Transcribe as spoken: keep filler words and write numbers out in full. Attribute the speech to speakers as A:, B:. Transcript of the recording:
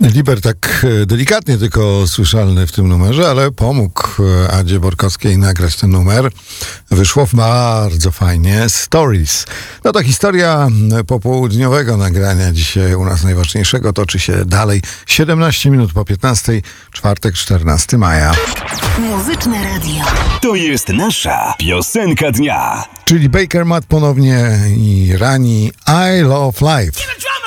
A: Liber tak delikatnie tylko słyszalny w tym numerze, ale pomógł Adzie Borkowskiej nagrać ten numer. Wyszło bardzo fajnie. Stories. No to historia popołudniowego nagrania dzisiaj u nas najważniejszego toczy się dalej. siedemnaście minut po piętnastej, czwartek, czternastego maja.
B: Muzyczne radio.
C: To jest nasza piosenka dnia.
A: Czyli Baker Matt ponownie i Rani I Love Life.